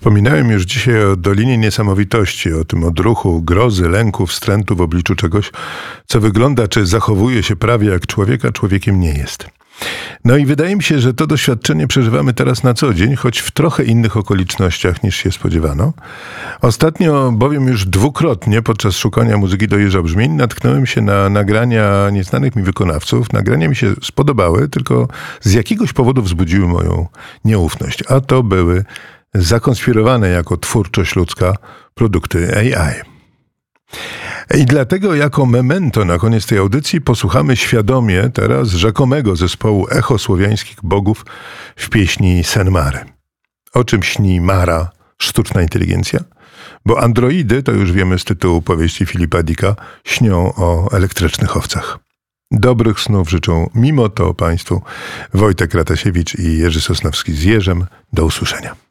Wspominałem już dzisiaj o Dolinie Niesamowitości, o tym odruchu grozy, lęku, wstrętu w obliczu czegoś, co wygląda czy zachowuje się prawie jak człowiek, a człowiekiem nie jest. No i wydaje mi się, że to doświadczenie przeżywamy teraz na co dzień, choć w trochę innych okolicznościach niż się spodziewano. Ostatnio bowiem już dwukrotnie podczas szukania muzyki do Jeża Brzmień natknąłem się na nagrania nieznanych mi wykonawców. Nagrania mi się spodobały, tylko z jakiegoś powodu wzbudziły moją nieufność. A to były zakonspirowane jako twórczość ludzka produkty AI. I dlatego jako memento na koniec tej audycji posłuchamy świadomie teraz rzekomego zespołu echo słowiańskich bogów w pieśni Sen Mary. O czym śni Mara, sztuczna inteligencja? Bo androidy, to już wiemy z tytułu powieści Filipa Dicka, śnią o elektrycznych owcach. Dobrych snów życzą mimo to Państwu Wojtek Ratasiewicz i Jerzy Sosnowski z Jerzem. Do usłyszenia.